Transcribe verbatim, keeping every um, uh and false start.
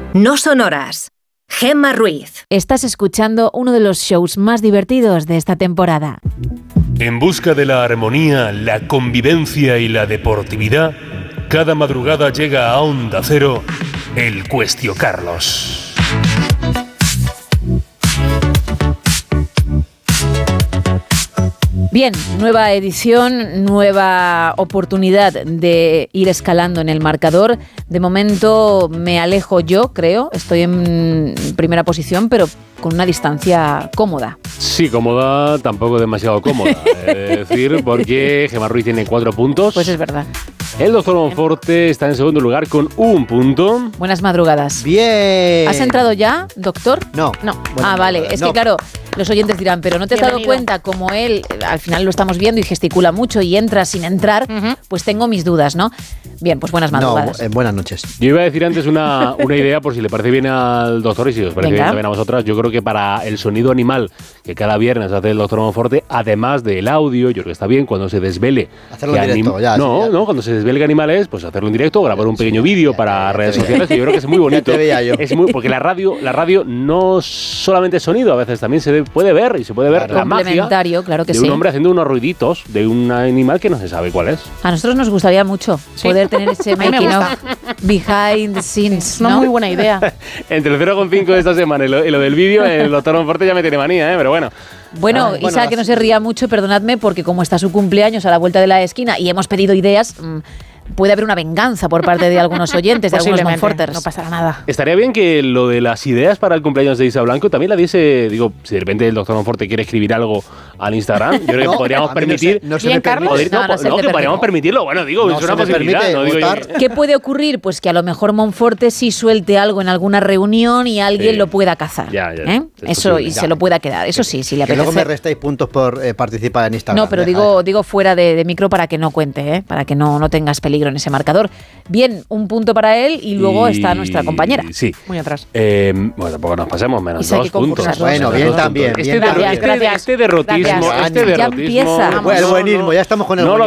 No son horas. Gemma Ruiz. Estás escuchando uno de los shows más divertidos de esta temporada. En busca de la armonía, la convivencia y la deportividad, cada madrugada llega a Onda Cero el Cuestio Carlos. Bien, nueva edición, nueva oportunidad de ir escalando en el marcador. De momento me alejo yo, creo. Estoy en primera posición, pero con una distancia cómoda. Sí, cómoda, tampoco demasiado cómoda. Es decir, porque Gemma Ruiz tiene cuatro puntos. Pues es verdad. El doctor Monforte está en segundo lugar con un punto. Buenas madrugadas. Bien. ¿Has entrado ya, doctor? No. No. Buenas ah, vale. madrugadas. Es No. que claro, los oyentes dirán, pero ¿no te has dado Bienvenido. cuenta como él, al final lo estamos viendo y gesticula mucho y entra sin entrar? Uh-huh. Pues tengo mis dudas, ¿no? Bien, pues buenas madrugadas. No, eh, buenas noches. Yo iba a decir antes una, una idea, por si le parece bien al doctor y si os parece Venga. bien también a vosotras. Yo creo que para el sonido animal que cada viernes hace el doctor Monforte, además del audio, yo creo que está bien cuando se desvele. Hacerlo que en directo, anim- ya, No, sí, ya. no, cuando se desvele qué animal es, pues hacerlo en directo, grabar un pequeño vídeo ya para te- redes ya te sociales, que yo creo que es muy Ya bonito. te veía yo. Es muy, porque la radio, la radio no solamente es sonido, a veces también se puede ver y se puede ver Claro. la magia Complementario, claro que de sí. un hombre haciendo unos ruiditos de un animal que no se sabe cuál es. A nosotros nos gustaría mucho poder tener ese mí me making gusta. of behind the scenes, Es una ¿no? muy buena idea. Entre el cero coma cinco de esta semana y lo, y lo del vídeo, el doctor Monforte ya me tiene manía, ¿eh? Pero bueno. Bueno, Ah, bueno, Isa, que no se ría mucho, perdonadme, porque como está su cumpleaños a la vuelta de la esquina y hemos pedido ideas, mmm, puede haber una venganza por parte de algunos oyentes, de algunos Posiblemente, Monforters. no pasará nada. Estaría bien que lo de las ideas para el cumpleaños de Isa Blanco también la diese, digo, si de repente el doctor Monforte quiere escribir algo al Instagram, yo creo que No, podríamos a mí no permitir... se- no se Bien, me permite. Carlos. Poder- No, no, no se no, te que podríamos permite. permitirlo, bueno, digo, No es una se me posibilidad, permite no digo yo votar. que- ¿Qué puede ocurrir? Pues que a lo mejor Monforte sí suelte algo en alguna reunión y alguien Sí. lo pueda cazar. Ya, ya, ¿eh? es Eso, posible. y Ya. se lo pueda quedar. Eso sí, si le Que luego me apetece. restáis puntos por eh, participar en Instagram. No, pero eh. digo, digo fuera de, de micro para que no cuente, ¿eh? Para que no, no tengas peligro en ese marcador. Bien, un punto para él y luego Y- está nuestra compañera. Sí. Muy atrás. Eh, bueno, tampoco nos pasemos, menos Isa, hay dos que puntos. concursar. Bueno, Menos bien dos también, puntos. bien Este, también. este- Gracias. este derrotismo, Gracias. este Ya derrotismo... empieza. El buen- el buenismo, ya estamos con el No lo